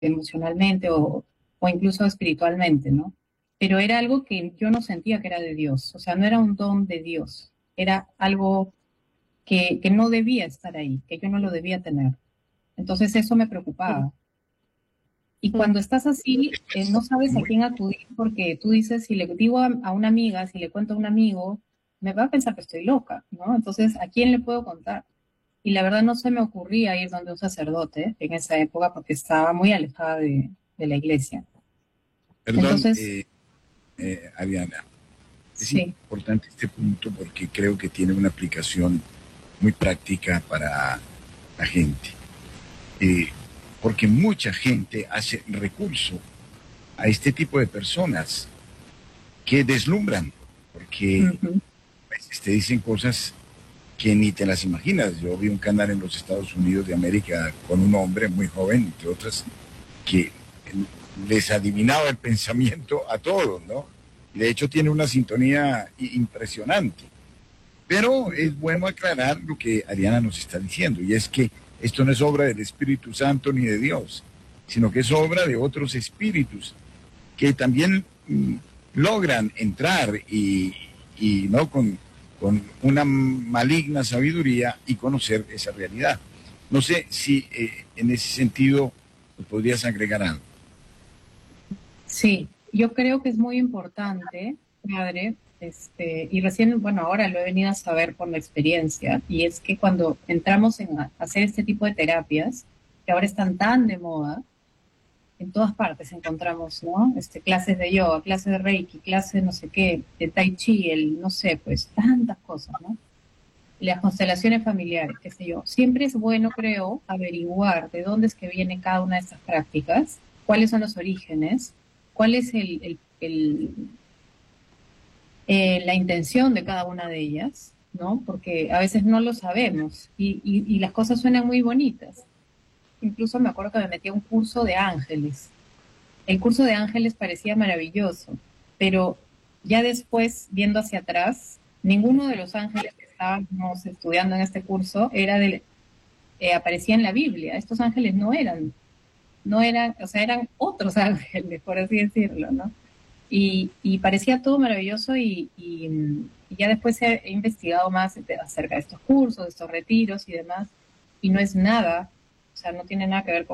emocionalmente o incluso espiritualmente, ¿no? Pero era algo que yo no sentía que era de Dios, o sea, no era un don de Dios, era algo que no debía estar ahí, que yo no lo debía tener. Entonces eso me Mm, preocupaba. Y mm, cuando estás así, Esto es no sabes a muy, quién acudir porque tú dices, si le digo a una amiga, si le cuento a un amigo, me va a pensar que estoy loca, ¿no? Entonces, ¿a quién le puedo contar? Y la verdad no se me ocurría ir donde un sacerdote en esa época porque estaba muy alejada de la iglesia. perdón, Entonces, Ariana, es sí, importante este punto porque creo que tiene una aplicación muy práctica para la gente. Eh, Porque mucha gente hace recurso a este tipo de personas que deslumbran, porque ujú, a veces te dicen cosas que ni te las imaginas. Yo vi un canal en los Estados Unidos de América con un hombre muy joven, entre otras, que les adivinaba el pensamiento a todos, ¿no? Y de hecho tiene una sintonía impresionante. Pero es bueno aclarar lo que Ariana nos está diciendo, y es que esto no es obra del Espíritu Santo ni de Dios, sino que es obra de otros espíritus que también logran entrar y no con una maligna sabiduría y conocer esa realidad. No sé si en ese sentido podrías agregar algo. sí, yo creo que es muy importante, padre, y recién, bueno, ahora lo he venido a saber por la experiencia, y es que cuando entramos en hacer este tipo de terapias, que ahora están tan de moda, en todas partes encontramos, ¿no? Clases de yoga, clases de Reiki, clases de no sé qué, de Tai Chi, no sé, pues tantas cosas, ¿no? Las constelaciones familiares, qué sé yo. Siempre es bueno, creo, averiguar de dónde es que viene cada una de estas prácticas, cuáles son los orígenes, cuál es la intención de cada una de ellas, ¿no? Porque a veces no lo sabemos y las cosas suenan muy bonitas. Incluso me acuerdo que me metí a un curso de ángeles. El curso de ángeles parecía maravilloso, pero ya después, viendo hacia atrás, ninguno de los ángeles que estábamos estudiando en este curso aparecía en la Biblia. Estos ángeles no eran, o sea, eran otros ángeles, por así decirlo, ¿no? Y parecía todo maravilloso y ya después he investigado más acerca de estos cursos, de estos retiros y demás, y no es nada, o sea, no tiene nada que ver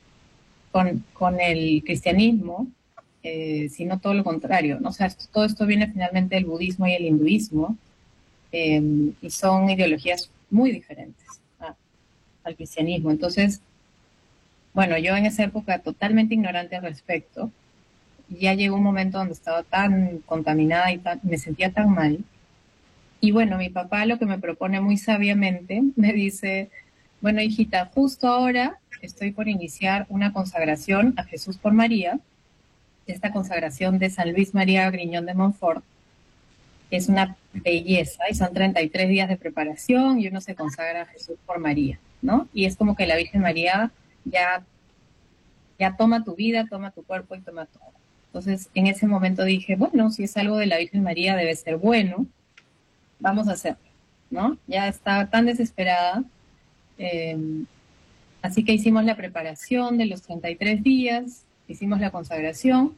con el cristianismo, sino todo lo contrario, ¿no? O sea, todo esto viene finalmente del budismo y el hinduismo, eh, y son ideologías muy diferentes al cristianismo. Entonces, bueno, yo en esa época totalmente ignorante al respecto, ya llegó un momento donde estaba tan contaminada y me sentía tan mal. Y bueno, mi papá lo que me propone muy sabiamente, me dice, bueno, hijita, justo ahora estoy por iniciar una consagración a Jesús por María, esta consagración de San Luis María Griñón de Montfort. Es una belleza y son 33 días de preparación y uno se consagra a Jesús por María, ¿no? Y es como que la Virgen María ya, ya toma tu vida, toma tu cuerpo y toma todo. Entonces, en ese momento dije, bueno, si es algo de la Virgen María debe ser bueno, vamos a hacerlo, ¿no? Ya estaba tan desesperada, eh, así que hicimos la preparación de los 33 días, hicimos la consagración,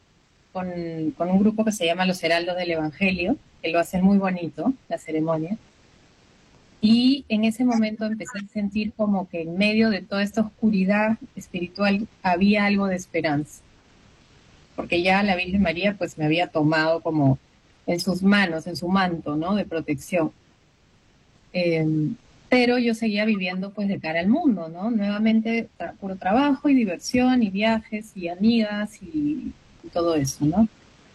con un grupo que se llama Los Heraldos del Evangelio, que lo hacen muy bonito, la ceremonia. Y en ese momento empecé a sentir como que en medio de toda esta oscuridad espiritual había algo de esperanza, porque ya la Virgen María pues me había tomado como en sus manos, en su manto, ¿no? De protección. Eh, pero yo seguía viviendo pues de cara al mundo, ¿no? Nuevamente puro trabajo y diversión y viajes y amigas y todo eso, ¿no?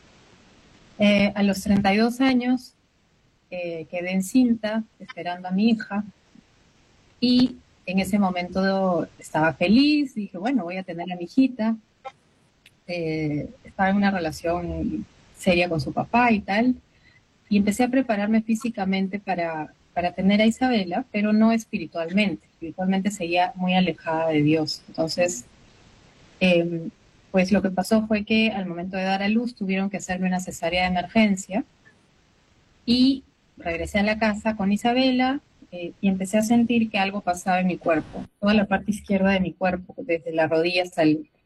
A los 32 años quedé encinta esperando a mi hija y en ese momento estaba feliz, dije, bueno, voy a tener a mi hijita, estaba en una relación seria con su papá y tal, y empecé a prepararme físicamente para tener a Isabela, pero no espiritualmente, espiritualmente seguía muy alejada de Dios. Entonces, eh, pues lo que pasó fue que al momento de dar a luz tuvieron que hacerme una cesárea de emergencia y regresé a la casa con Isabela, y empecé a sentir que algo pasaba en mi cuerpo, toda la parte izquierda de mi cuerpo, desde la rodilla